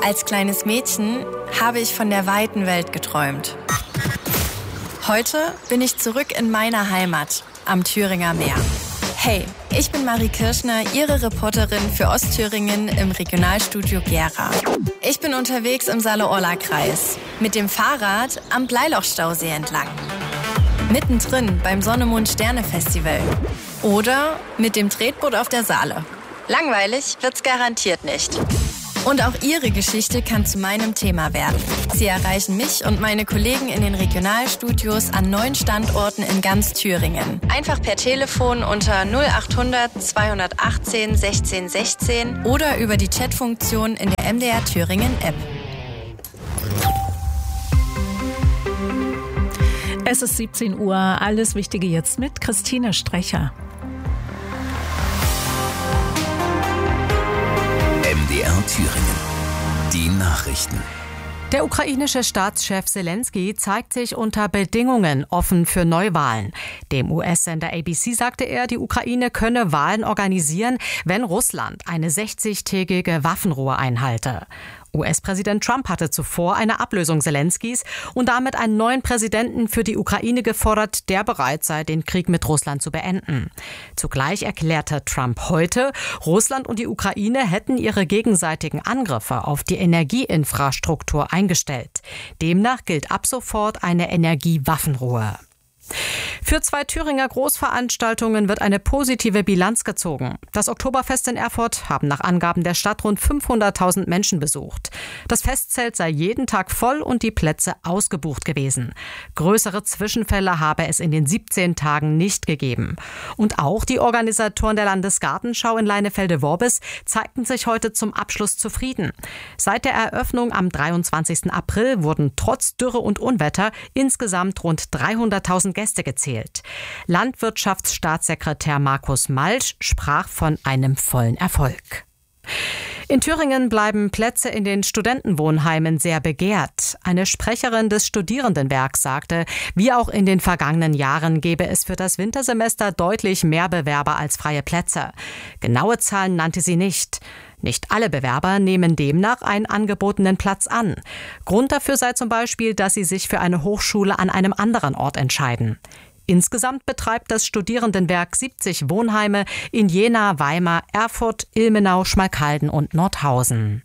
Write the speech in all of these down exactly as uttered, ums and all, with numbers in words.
Als kleines Mädchen habe ich von der weiten Welt geträumt. Heute bin ich zurück in meiner Heimat am Thüringer Meer. Hey, ich bin Marie Kirschner, Ihre Reporterin für Ostthüringen im Regionalstudio Gera. Ich bin unterwegs im Saale-Orla-Kreis, mit dem Fahrrad am Bleilochstausee entlang. Mittendrin beim Sonne-Mond-Sterne-Festival. Oder mit dem Tretboot auf der Saale. Langweilig wird's garantiert nicht. Und auch Ihre Geschichte kann zu meinem Thema werden. Sie erreichen mich und meine Kollegen in den Regionalstudios an neun Standorten in ganz Thüringen. Einfach per Telefon unter null achthundert zweihundertachtzehn sechzehn sechzehn oder über die Chatfunktion in der M D R Thüringen App. Es ist siebzehn Uhr, alles Wichtige jetzt mit Christine Strecher. M D R Thüringen. Die Nachrichten. Der ukrainische Staatschef Selenskyj zeigt sich unter Bedingungen offen für Neuwahlen. Dem U S-Sender A B C sagte er, die Ukraine könne Wahlen organisieren, wenn Russland eine sechzigtägige Waffenruhe einhalte. U S-Präsident Trump hatte zuvor eine Ablösung Selenskyjs und damit einen neuen Präsidenten für die Ukraine gefordert, der bereit sei, den Krieg mit Russland zu beenden. Zugleich erklärte Trump heute, Russland und die Ukraine hätten ihre gegenseitigen Angriffe auf die Energieinfrastruktur eingestellt. Demnach gilt ab sofort eine Energiewaffenruhe. Für zwei Thüringer Großveranstaltungen wird eine positive Bilanz gezogen. Das Oktoberfest in Erfurt haben nach Angaben der Stadt rund fünfhunderttausend Menschen besucht. Das Festzelt sei jeden Tag voll und die Plätze ausgebucht gewesen. Größere Zwischenfälle habe es in den siebzehn Tagen nicht gegeben. Und auch die Organisatoren der Landesgartenschau in Leinefelde-Worbis zeigten sich heute zum Abschluss zufrieden. Seit der Eröffnung am dreiundzwanzigsten April wurden trotz Dürre und Unwetter insgesamt rund dreihunderttausend Gäste gezählt. Landwirtschaftsstaatssekretär Markus Malsch sprach von einem vollen Erfolg. In Thüringen bleiben Plätze in den Studentenwohnheimen sehr begehrt. Eine Sprecherin des Studierendenwerks sagte, wie auch in den vergangenen Jahren gebe es für das Wintersemester deutlich mehr Bewerber als freie Plätze. Genaue Zahlen nannte sie nicht. Nicht alle Bewerber nehmen demnach einen angebotenen Platz an. Grund dafür sei zum Beispiel, dass sie sich für eine Hochschule an einem anderen Ort entscheiden. Insgesamt betreibt das Studierendenwerk siebzig Wohnheime in Jena, Weimar, Erfurt, Ilmenau, Schmalkalden und Nordhausen.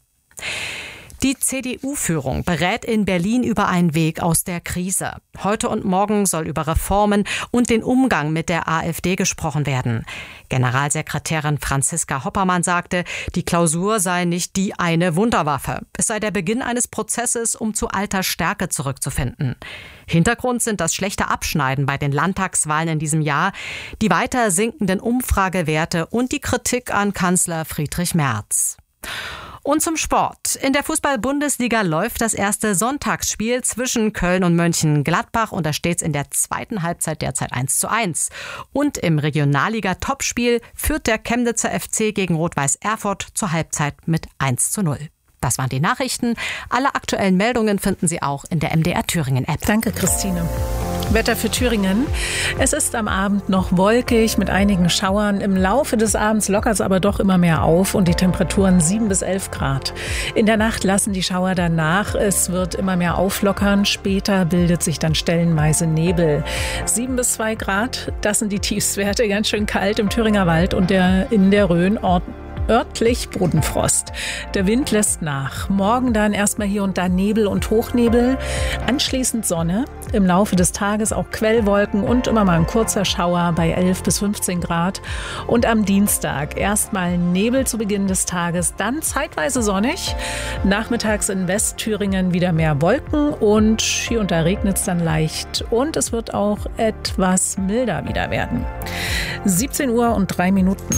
Die C D U-Führung berät in Berlin über einen Weg aus der Krise. Heute und morgen soll über Reformen und den Umgang mit der AfD gesprochen werden. Generalsekretärin Franziska Hoppermann sagte, die Klausur sei nicht die eine Wunderwaffe. Es sei der Beginn eines Prozesses, um zu alter Stärke zurückzufinden. Hintergrund sind das schlechte Abschneiden bei den Landtagswahlen in diesem Jahr, die weiter sinkenden Umfragewerte und die Kritik an Kanzler Friedrich Merz. Und zum Sport. In der Fußball-Bundesliga läuft das erste Sonntagsspiel zwischen Köln und Mönchengladbach und da steht's in der zweiten Halbzeit derzeit eins zu eins. Und im Regionalliga-Topspiel führt der Chemnitzer F C gegen Rot-Weiß Erfurt zur Halbzeit mit eins zu null. Das waren die Nachrichten. Alle aktuellen Meldungen finden Sie auch in der M D R Thüringen App. Danke, Christine. Wetter für Thüringen. Es ist am Abend noch wolkig mit einigen Schauern. Im Laufe des Abends lockert es aber doch immer mehr auf und die Temperaturen sieben bis elf Grad. In der Nacht lassen die Schauer dann nach. Es wird immer mehr auflockern. Später bildet sich dann stellenweise Nebel. sieben bis zwei Grad, das sind die Tiefstwerte. Ganz schön kalt im Thüringer Wald und der, in der Rhön ordentlich. Örtlich Bodenfrost. Der Wind lässt nach. Morgen dann erstmal hier und da Nebel und Hochnebel. Anschließend Sonne. Im Laufe des Tages auch Quellwolken und immer mal ein kurzer Schauer bei elf bis fünfzehn Grad. Und am Dienstag erstmal Nebel zu Beginn des Tages, dann zeitweise sonnig. Nachmittags in Westthüringen wieder mehr Wolken und hier und da regnet es dann leicht. Und es wird auch etwas milder wieder werden. siebzehn Uhr und drei Minuten.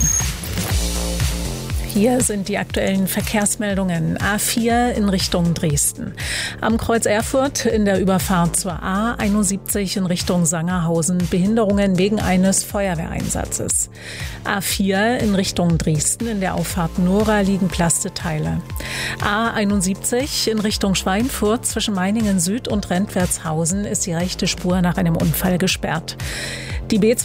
Hier sind die aktuellen Verkehrsmeldungen. A vier in Richtung Dresden. Am Kreuz Erfurt in der Überfahrt zur A einundsiebzig in Richtung Sangerhausen. Behinderungen wegen eines Feuerwehreinsatzes. A vier in Richtung Dresden in der Auffahrt Nora liegen Plasteteile. A einundsiebzig in Richtung Schweinfurt zwischen Meiningen Süd und Rentwertshausen ist die rechte Spur nach einem Unfall gesperrt. Die B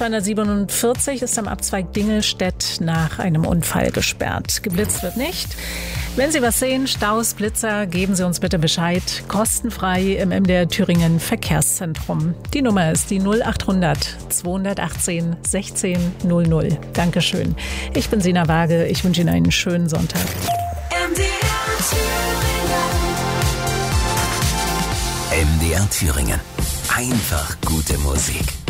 zweihundertsiebenundvierzig ist am Abzweig Dingelstedt nach einem Unfall gesperrt. Geblitzt wird nicht. Wenn Sie was sehen, Staus, Blitzer, geben Sie uns bitte Bescheid. Kostenfrei im M D R Thüringen Verkehrszentrum. Die Nummer ist die null achthundert zweihundertachtzehn sechzehn null null. Dankeschön. Ich bin Sina Waage. Ich wünsche Ihnen einen schönen Sonntag. M D R Thüringen. Einfach gute Musik.